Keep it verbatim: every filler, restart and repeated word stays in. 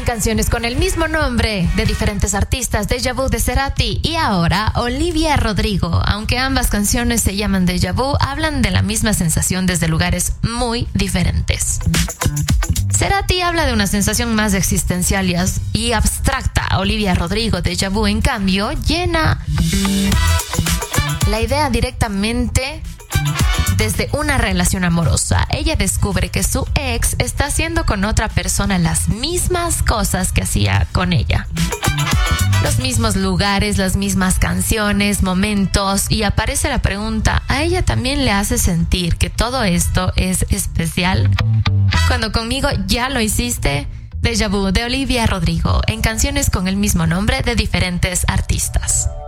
canciones con el mismo nombre de diferentes artistas, Déjà Vu de Cerati y ahora Olivia Rodrigo. Aunque ambas canciones se llaman Déjà Vu, hablan de la misma sensación desde lugares muy diferentes. Cerati habla de una sensación más existencial y abstracta. Olivia Rodrigo, Déjà Vu, en cambio, llena la idea directamente desde una relación amorosa. Ella descubre que su ex está haciendo con otra persona las mismas cosas que hacía con ella. Los mismos lugares, las mismas canciones, momentos, y aparece la pregunta, ¿a ella también le hace sentir que todo esto es especial? Cuando conmigo ya lo hiciste. Déjà Vu de Olivia Rodrigo, en canciones con el mismo nombre de diferentes artistas.